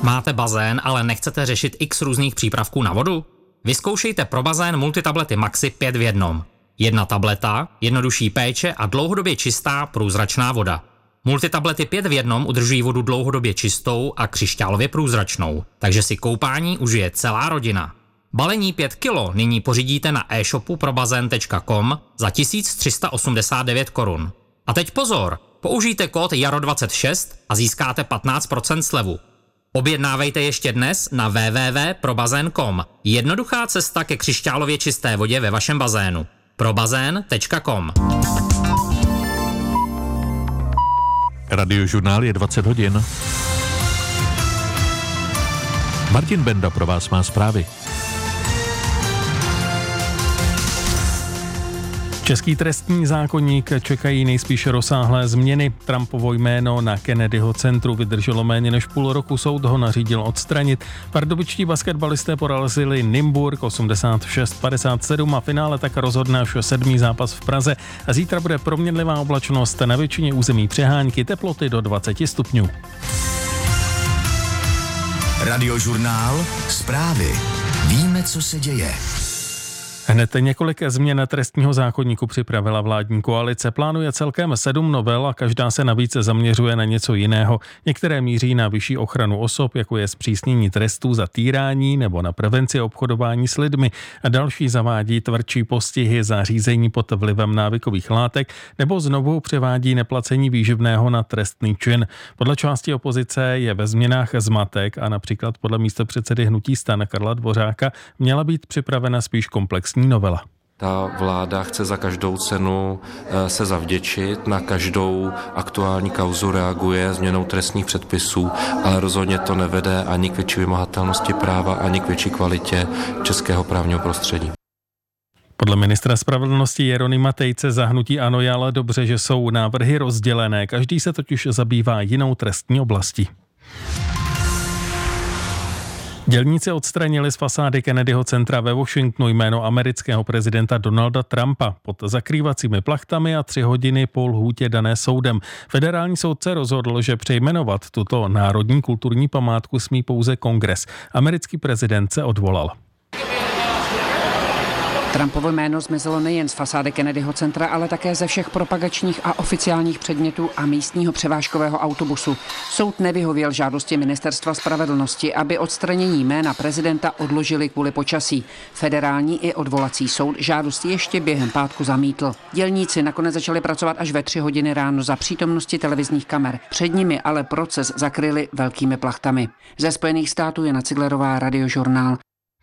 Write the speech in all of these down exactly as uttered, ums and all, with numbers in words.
Máte bazén, ale nechcete řešit x různých přípravků na vodu? Vyzkoušejte pro bazén multitablety Maxi pět v jednom. Jedna tableta, jednodušší péče a dlouhodobě čistá průzračná voda. Multitablety pět v jednom udržují vodu dlouhodobě čistou a křišťálově průzračnou, takže si koupání užije celá rodina. Balení pět kilo nyní pořídíte na e-shopu probazén tečka com za tisíc tři sta osmdesát devět korun. A teď pozor, použijte kód jaro dvacet šest a získáte patnáct procent slevu. Objednávejte ještě dnes na w w w tečka probazén tečka com. Jednoduchá cesta ke křišťálově čisté vodě ve vašem bazénu. probazén tečka com. Radiožurnál je dvacet hodin. Martin Benda pro vás má zprávy. Český trestní zákoník čekají nejspíše rozsáhlé změny. Trumpovo jméno na Kennedyho centru vydrželo méně než půl roku, soud ho nařídil odstranit. Pardubičtí basketbalisté porazili Nymburk osmdesát šest padesát sedm a finále tak rozhodne až sedmý zápas v Praze. A zítra bude proměnlivá oblačnost, na většině území přehánky, teploty do dvacet stupňů. Radiožurnál, zprávy. Víme, co se děje. Hned několik změn trestního zákoníku připravila vládní koalice. Plánuje celkem sedm novel a každá se navíc zaměřuje na něco jiného. Některé míří na vyšší ochranu osob, jako je zpřísnění trestů za týrání nebo na prevenci obchodování s lidmi. A další zavádí tvrdší postihy za řízení pod vlivem návykových látek nebo znovu převádí neplacení výživného na trestný čin. Podle části opozice je ve změnách zmatek a například podle místopředsedy hnutí STAN Karla Dvořáka měla být připravena spíš komplexní novela. Ta vláda chce za každou cenu se zavděčit, na každou aktuální kauzu reaguje změnou trestních předpisů, ale rozhodně to nevede ani k větší vymahatelnosti práva, ani k větší kvalitě českého právního prostředí. Podle ministra spravedlnosti Jeronýma Tejce za hnutí ANO je ale dobře, že jsou návrhy rozdělené. Každý se totiž zabývá jinou trestní oblastí. Dělníci odstranili z fasády Kennedyho centra ve Washingtonu jméno amerického prezidenta Donalda Trumpa pod zakrývacími plachtami a tři hodiny po lhůtě dané soudem. Federální soudce rozhodl, že přejmenovat tuto národní kulturní památku smí pouze Kongres. Americký prezident se odvolal. Trumpovo jméno zmizelo nejen z fasády Kennedyho centra, ale také ze všech propagačních a oficiálních předmětů a místního převážkového autobusu. Soud nevyhověl žádosti ministerstva spravedlnosti, aby odstranění jména prezidenta odložili kvůli počasí. Federální i odvolací soud žádost ještě během pátku zamítl. Dělníci nakonec začali pracovat až ve tři hodiny ráno za přítomnosti televizních kamer. Před nimi ale proces zakryli velkými plachtami. Ze Spojených států Jana Ciglerová, Radiožurnál.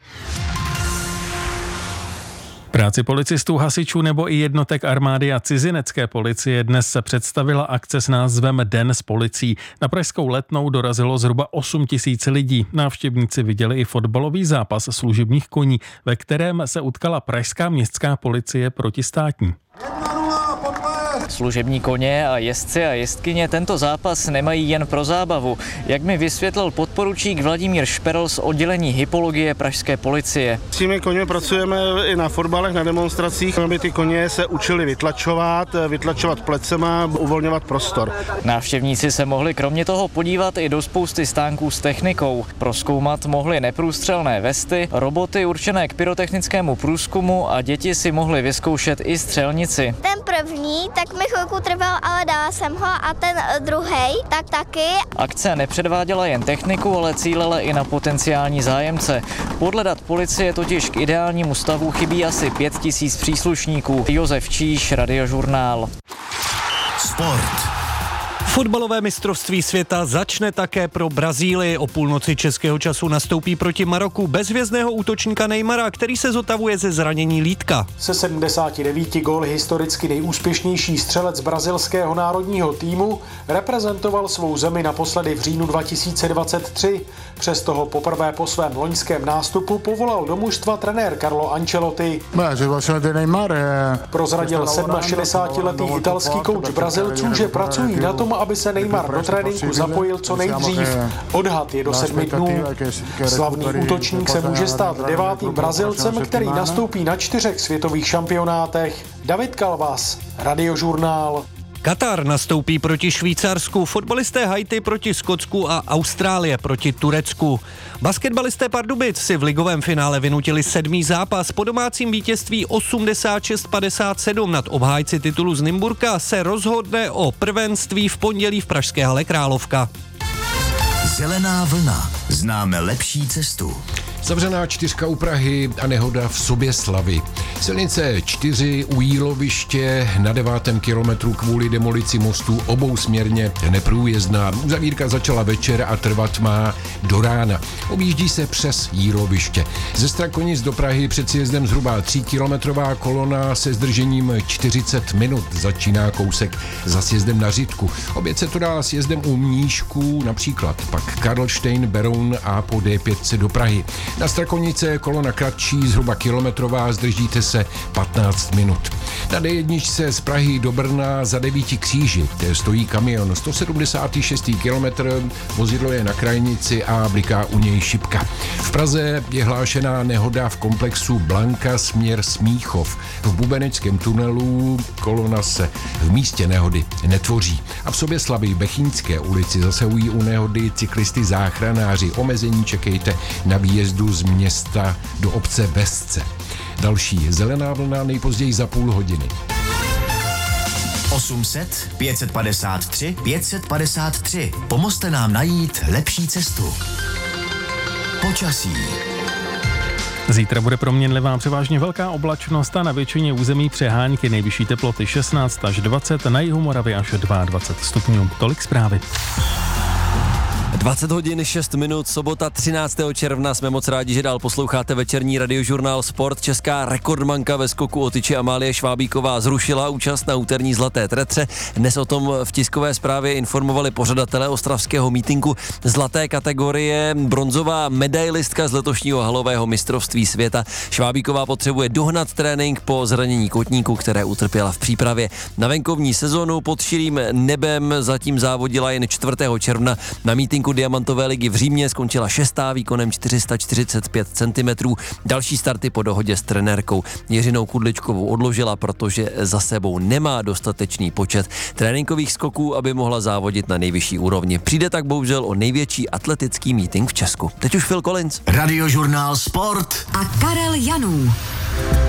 Práci policistů, hasičů nebo i jednotek armády a cizinecké policie dnes se představila akce s názvem Den s policií. Na pražskou Letnou dorazilo zhruba osm tisíc lidí. Návštěvníci viděli i fotbalový zápas služebních koní, ve kterém se utkala pražská městská policie proti státní. Služební koně a jezdci a jezdkyně tento zápas nemají jen pro zábavu, jak mi vysvětlil podporučík Vladimír Šperl z oddělení hypologie pražské policie. S těmi koně pracujeme i na fotbalech, na demonstracích, aby ty koně se učili vytlačovat, vytlačovat plecema, uvolňovat prostor. Návštěvníci se mohli kromě toho podívat i do spousty stánků s technikou. Prozkoumat mohli neprůstřelné vesty, roboty určené k pyrotechnickému průzkumu a děti si mohly vyzkoušet i střelnici. Ten první, tak mi chvilku trval, ale dala jsem ho a ten druhý, tak taky. Akce nepředváděla jen techniku, ale cílila i na potenciální zájemce. Podle dat policie totiž k ideálnímu stavu chybí asi pět tisíc příslušníků. Josef Číš, Radiožurnál. Sport. Fotbalové mistrovství světa začne také pro Brazílii. O půlnoci českého času nastoupí proti Maroku bezhvězdného útočníka Neymara, který se zotavuje ze zranění lítka. Se sedmdesáti devíti góly historicky nejúspěšnější střelec brazilského národního týmu reprezentoval svou zemi naposledy v říjnu dva tisíce dvacet tři. Přesto ho poprvé po svém loňském nástupu povolal do mužstva trenér Carlo Ancelotti. Prozradil šedesátisedmiletý italský kouč Brazilců, že pracují na tom, aby se Neymar do tréninku zapojil co nejdřív. Odhad je do sedmi dnů. Slavný útočník se může stát devátým Brazilcem, který nastoupí na čtyřech světových šampionátech. David Kalvas, Radiožurnál. Katar nastoupí proti Švýcarsku, fotbalisté Haiti proti Skotsku a Austrálie proti Turecku. Basketbalisté Pardubic si v ligovém finále vynutili sedmý zápas. Po domácím vítězství osmdesát šest padesát sedm nad obhájci titulu z Nymburka se rozhodne o prvenství v pondělí v pražské hale Královka. Zelená vlna. Známe lepší cestu. Zavřená čtyřka u Prahy a nehoda v Soběslavi. Silnice čtyři u Jíloviště na devátém kilometru kvůli demolici mostu obousměrně neprůjezdná. Uzavírka začala večer a trvat má do rána. Objíždí se přes Jíloviště. Ze Strakonic do Prahy před sjezdem zhruba tříkilometrová kolona se zdržením čtyřicet minut. Začíná kousek za sjezdem na Řitku. Oběd se to dá sjezdem u Mníšků, například pak Karlštejn, Beroun a po D pět do Prahy. Na Strakonice kolona kratší, zhruba kilometrová, zdržíte se patnáct minut. Na D jedna z Prahy do Brna za devíti kříži, kde stojí kamion, sto sedmdesát šest kilometr, vozidlo je na krajnici a bliká u něj šipka. V Praze je hlášená nehoda v komplexu Blanka směr Smíchov. V bubeneckém tunelu kolona se v místě nehody netvoří. A v Soběslavi Bechínské ulici zasahují u nehody cyklisty záchranáři. Omezení čekejte na výjezdu z města do obce Vesce. Další zelená vlna nejpozději za půl hodiny. osm set, pět set padesát tři, pět set padesát tři. Pomozte nám najít lepší cestu. Počasí. Zítra bude proměnlivá převážně velká oblačnost a na většině území přehánky, nejvyšší teploty šestnáct až dvacet, na jihu Moravy až dvacet dva stupňů. Tolik zprávy. dvacet hodin šest minut, sobota třináctého června, jsme moc rádi, že dál posloucháte večerní radiožurnál Sport. Česká rekordmanka ve skoku o tyči Amálie Švábíková zrušila účast na úterní zlaté tretře. Dnes o tom v tiskové zprávě informovali pořadatelé ostravského mítinku zlaté kategorie. Bronzová medailistka z letošního halového mistrovství světa Švábíková potřebuje dohnat trénink po zranění kotníku, které utrpěla v přípravě na venkovní sezonu. Pod širým nebem zatím závodila jen čtvrtého června. Na mítinku Diamantové ligy v Římě skončila šestá výkonem čtyři sta čtyřicet pět centimetrů. Další starty po dohodě s trenérkou Jiřinou Kudličkovou odložila, protože za sebou nemá dostatečný počet tréninkových skoků, aby mohla závodit na nejvyšší úrovni. Přijde tak bohužel o největší atletický meeting v Česku. Teď už Phil Collins. Radiožurnál Sport a Karel Janů.